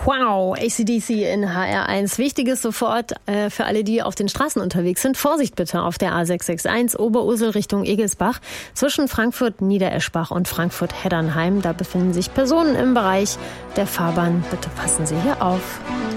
Wow, AC/DC in HR1. Wichtiges sofort für alle, die auf den Straßen unterwegs sind. Vorsicht bitte auf der A661 Oberursel Richtung Egelsbach. Zwischen Frankfurt-Niedereschbach und Frankfurt-Heddernheim. Da befinden sich Personen im Bereich der Fahrbahn. Bitte passen Sie hier auf.